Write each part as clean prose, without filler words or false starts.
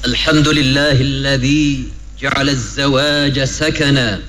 الحمد لله الذي جعل الزواج سكنا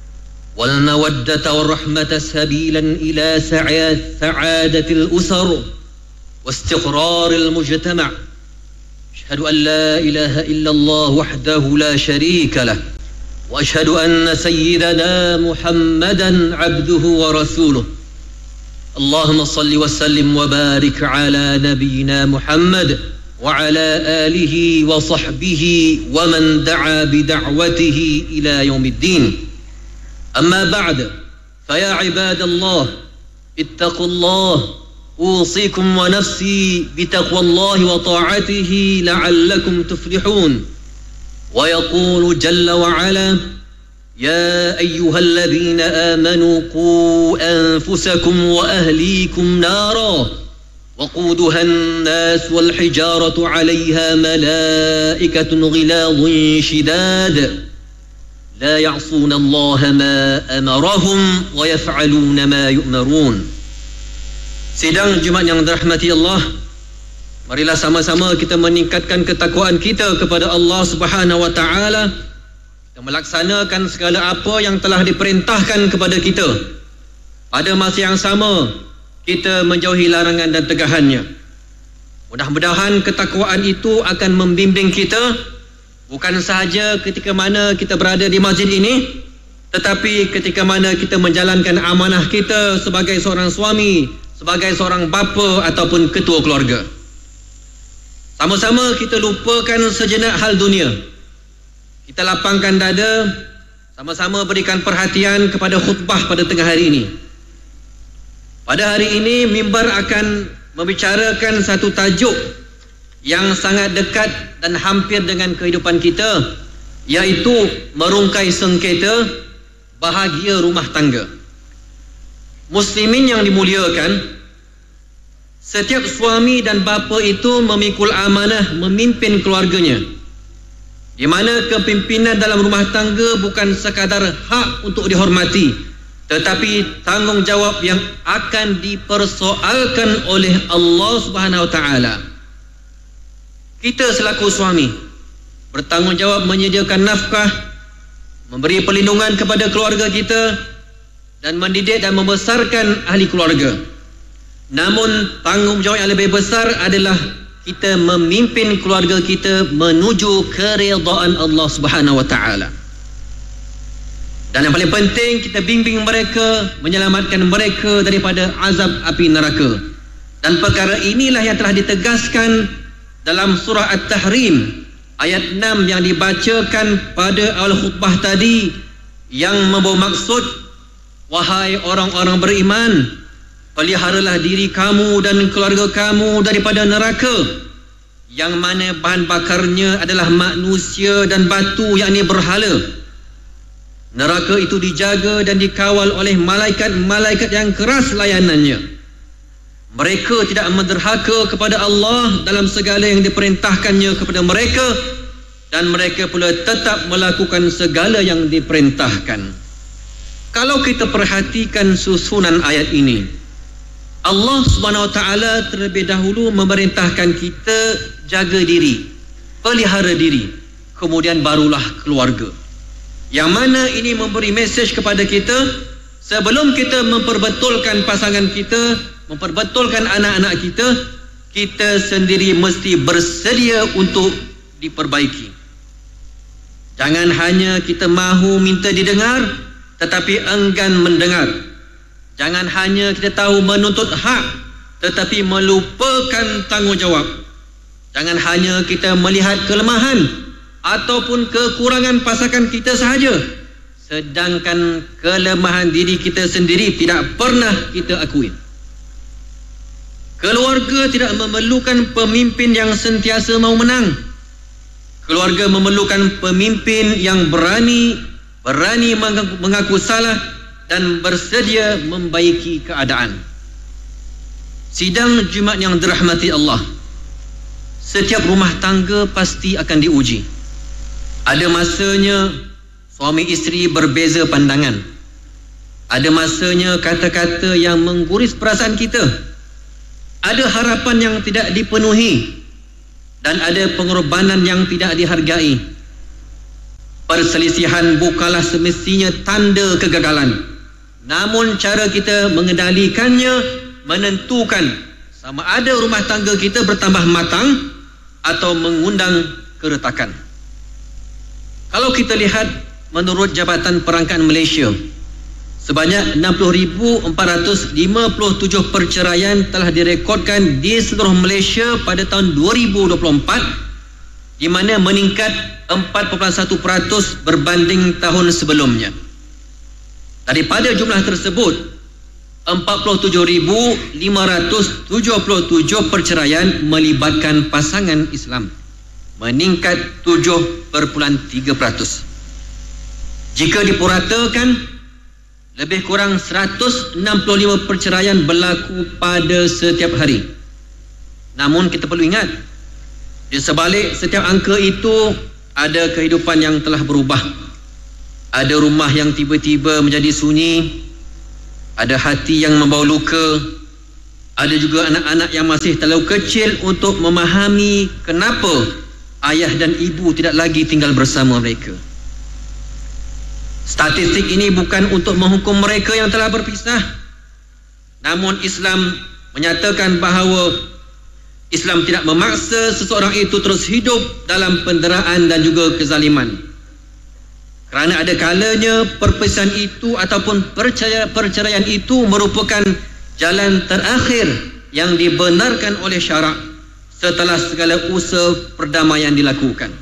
والمودة والرحمة سبيلا إلى سعادة الأسر واستقرار المجتمع. أشهد أن لا إله إلا الله وحده لا شريك له، وأشهد أن سيدنا محمدا عبده ورسوله. اللهم صل وسلم وبارك على نبينا محمد وعلى آله وصحبه ومن دعا بدعوته إلى يوم الدين. أما بعد، فيا عباد الله اتقوا الله، أوصيكم ونفسي بتقوى الله وطاعته لعلكم تفلحون. ويقول جل وعلا: يا أيها الذين آمنوا قوا أنفسكم وأهليكم نارا وقودها الناس والحجارة عليها ملائكة غلاظ شداد لا يعصون الله ما أمرهم ويفعلون ما يؤمرون. Sidang Jumaat yang dirahmati Allah, marilah sama-sama kita meningkatkan ketakwaan kita kepada Allah Subhanahu wa taala, kita melaksanakan segala apa yang telah diperintahkan kepada kita. Pada masa yang sama, kita menjauhi larangan dan tegahannya. Mudah-mudahan ketakwaan itu akan membimbing kita bukan sahaja ketika mana kita berada di masjid ini, tetapi ketika mana kita menjalankan amanah kita sebagai seorang suami, sebagai seorang bapa ataupun ketua keluarga. Sama-sama kita lupakan sejenak hal dunia. Kita lapangkan dada, sama-sama berikan perhatian kepada khutbah pada tengah hari ini. Pada hari ini, mimbar akan membicarakan satu tajuk yang sangat dekat dan hampir dengan kehidupan kita, iaitu merungkai sengketa bahagia rumah tangga. Muslimin yang dimuliakan, setiap suami dan bapa itu memikul amanah memimpin keluarganya, di mana kepimpinan dalam rumah tangga bukan sekadar hak untuk dihormati, tetapi tanggungjawab yang akan dipersoalkan oleh Allah Subhanahu wa taala. Kita selaku suami bertanggungjawab menyediakan nafkah, memberi perlindungan kepada keluarga kita, dan mendidik dan membesarkan ahli keluarga. Namun tanggungjawab yang lebih besar adalah kita memimpin keluarga kita menuju keridaan Allah Subhanahu wa taala. Dan yang paling penting, kita bimbing mereka, menyelamatkan mereka daripada azab api neraka. Dan perkara inilah yang telah ditegaskan dalam surah At-Tahrim ayat 6 yang dibacakan pada awal khutbah tadi, yang membawa maksud: wahai orang-orang beriman, peliharalah diri kamu dan keluarga kamu daripada neraka, yang mana bahan bakarnya adalah manusia dan batu, yakni berhala. Neraka itu dijaga dan dikawal oleh malaikat-malaikat yang keras layanannya. Mereka tidak menderhaka kepada Allah dalam segala yang diperintahkannya kepada mereka, dan mereka pula tetap melakukan segala yang diperintahkan. Kalau kita perhatikan susunan ayat ini, Allah Subhanahu wa taala terlebih dahulu memerintahkan kita jaga diri, pelihara diri, kemudian barulah keluarga. Yang mana ini memberi mesej kepada kita, sebelum kita memperbetulkan pasangan kita, memperbetulkan anak-anak kita, kita sendiri mesti bersedia untuk diperbaiki. Jangan hanya kita mahu minta didengar, tetapi enggan mendengar. Jangan hanya kita tahu menuntut hak, tetapi melupakan tanggungjawab. Jangan hanya kita melihat kelemahan ataupun kekurangan pasangan kita sahaja, sedangkan kelemahan diri kita sendiri tidak pernah kita akui. Keluarga tidak memerlukan pemimpin yang sentiasa mau menang. Keluarga memerlukan pemimpin yang berani mengaku salah dan bersedia membaiki keadaan. Sidang Jumaat yang dirahmati Allah, setiap rumah tangga pasti akan diuji. Ada masanya suami isteri berbeza pandangan. Ada masanya kata-kata yang mengguris perasaan kita. Ada harapan yang tidak dipenuhi. dan ada pengorbanan yang tidak dihargai. Perselisihan bukanlah semestinya tanda kegagalan, namun cara kita mengendalikannya menentukan sama ada rumah tangga kita bertambah matang atau mengundang keretakan. Kalau kita lihat menurut Jabatan Perangkaan Malaysia, sebanyak 60,457 perceraian telah direkodkan di seluruh Malaysia pada tahun 2024, di mana meningkat 4.1% berbanding tahun sebelumnya. Daripada jumlah tersebut, 47,577 perceraian melibatkan pasangan Islam, meningkat 7.3%. Jika dipuratakan, lebih kurang 165 perceraian berlaku pada setiap hari. Namun kita perlu ingat, di sebalik setiap angka itu ada kehidupan yang telah berubah. Ada rumah yang tiba-tiba menjadi sunyi, ada hati yang membawa luka, ada juga anak-anak yang masih terlalu kecil untuk memahami kenapa ayah dan ibu tidak lagi tinggal bersama mereka. Statistik ini bukan untuk menghukum mereka yang telah berpisah, namun Islam menyatakan bahawa Islam tidak memaksa seseorang itu terus hidup dalam penderaan dan juga kezaliman. Kerana ada kalanya perpisahan itu ataupun perceraian itu merupakan jalan terakhir yang dibenarkan oleh syarak setelah segala usaha perdamaian dilakukan.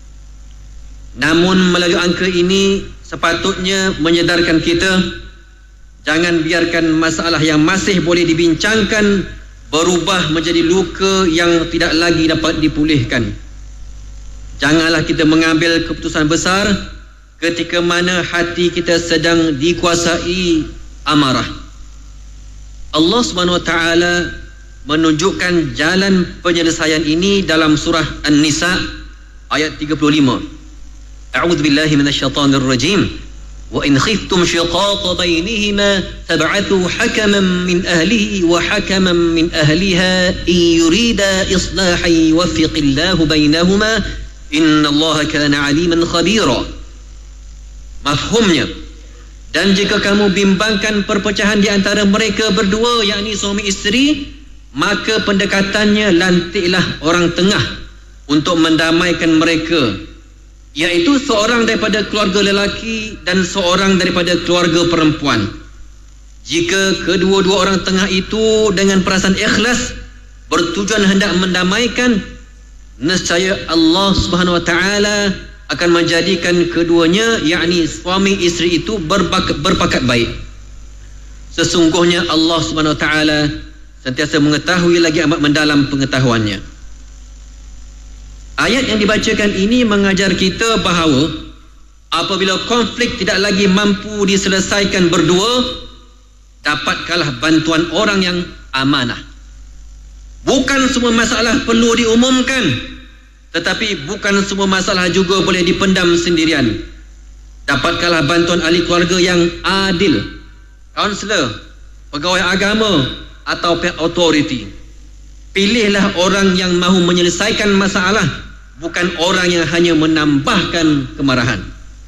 Namun melalui angka ini sepatutnya menyedarkan kita, jangan biarkan masalah yang masih boleh dibincangkan berubah menjadi luka yang tidak lagi dapat dipulihkan. Janganlah kita mengambil keputusan besar ketika mana hati kita sedang dikuasai amarah. Allah SWT menunjukkan jalan penyelesaian ini dalam surah An-Nisa ayat 35. A'udzu billahi minasyaitonir rajim. Wa in khiftum shiqaqa bainihima fab'athu hakaman min ahlihi wa hakaman min ahliha in yurida islahan yuwaffiqillahu bainahuma innallaha kana 'aliman khabira. Mafhumnya, dan jika kamu bimbangkan perpecahan di antara mereka berdua, yakni suami isteri, maka pendekatannya lantiklah orang tengah untuk mendamaikan mereka, iaitu seorang daripada keluarga lelaki dan seorang daripada keluarga perempuan. Jika kedua-dua orang tengah itu dengan perasaan ikhlas bertujuan hendak mendamaikan, nescaya Allah Subhanahu wa taala akan menjadikan keduanya, yakni suami isteri itu berpakat baik. Sesungguhnya Allah Subhanahu wa taala sentiasa mengetahui lagi amat mendalam pengetahuannya. Ayat yang dibacakan ini mengajar kita bahawa apabila konflik tidak lagi mampu diselesaikan berdua, dapatkanlah bantuan orang yang amanah. Bukan semua masalah perlu diumumkan, tetapi bukan semua masalah juga boleh dipendam sendirian. Dapatkanlah bantuan ahli keluarga yang adil, kaunselor, pegawai agama atau pihak autoriti. Pilihlah orang yang mahu menyelesaikan masalah, bukan orang yang hanya menambahkan kemarahan.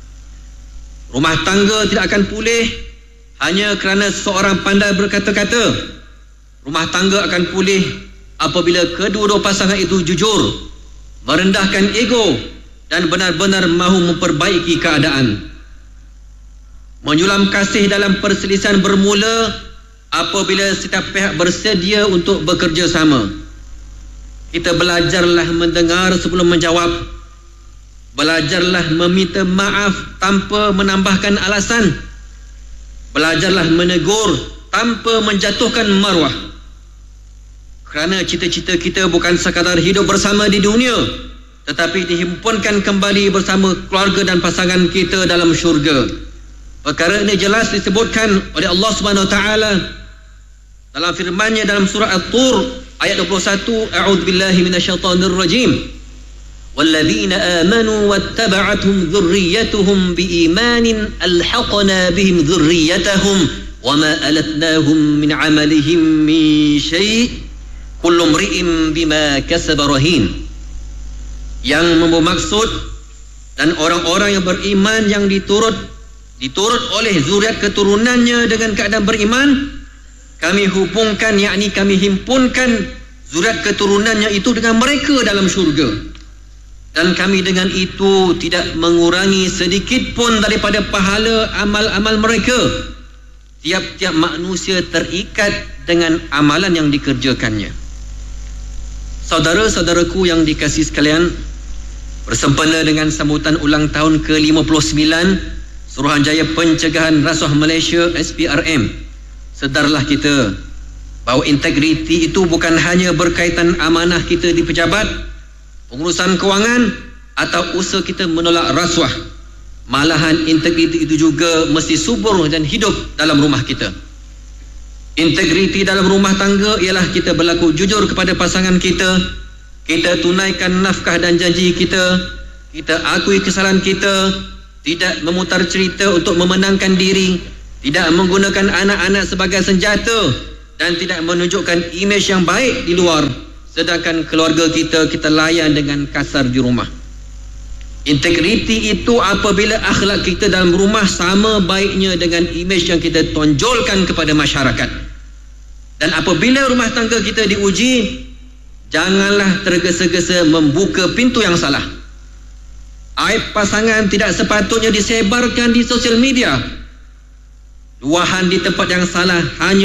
Rumah tangga tidak akan pulih hanya kerana seorang pandai berkata-kata. Rumah tangga akan pulih apabila kedua-dua pasangan itu jujur, merendahkan ego dan benar-benar mahu memperbaiki keadaan. Menyulam kasih dalam perselisihan bermula apabila setiap pihak bersedia untuk bekerja sama. Kita belajarlah mendengar sebelum menjawab. Belajarlah meminta maaf tanpa menambahkan alasan. Belajarlah menegur tanpa menjatuhkan maruah. Kerana cita-cita kita bukan sekadar hidup bersama di dunia, tetapi dihimpunkan kembali bersama keluarga dan pasangan kita dalam syurga. Perkara ini jelas disebutkan oleh Allah Subhanahu wa taala dalam firman-Nya dalam surah At-Tur ayat 21, a'udzu billahi minasyaitonir rajim. Walladzina amanu wattaba'atuhum dzurriyyatuhum biimanin alhaqna bihim dzurriyyatahum wama alatnahum min 'amalihim min syai' kullu imri'in bima kasaba rahin. yang bermaksud dan orang-orang yang beriman yang diturut oleh zuriat keturunannya dengan keadaan beriman, kami hubungkan, yakni kami himpunkan zuriat keturunannya itu dengan mereka dalam syurga, dan kami dengan itu tidak mengurangi sedikit pun daripada pahala amal-amal mereka. Tiap-tiap manusia terikat dengan amalan yang dikerjakannya. Saudara-saudaraku yang dikasihi sekalian, bersempena dengan sambutan ulang tahun ke-59 Suruhanjaya Pencegahan Rasuah Malaysia SPRM, sedarlah kita bahawa integriti itu bukan hanya berkaitan amanah kita di pejabat, pengurusan kewangan atau usaha kita menolak rasuah. Malahan integriti itu juga mesti subur dan hidup dalam rumah kita. Integriti dalam rumah tangga ialah kita berlaku jujur kepada pasangan kita, kita tunaikan nafkah dan janji kita, kita akui kesalahan kita, tidak memutar cerita untuk memenangkan diri, tidak menggunakan anak-anak sebagai senjata, dan tidak menunjukkan imej yang baik di luar, sedangkan keluarga kita layan dengan kasar di rumah. Integriti itu apabila akhlak kita dalam rumah sama baiknya dengan imej yang kita tonjolkan kepada masyarakat. Dan apabila rumah tangga kita diuji, janganlah tergesa-gesa membuka pintu yang salah. Aib pasangan tidak sepatutnya disebarkan di sosial media. Luahan di tempat yang salah hanya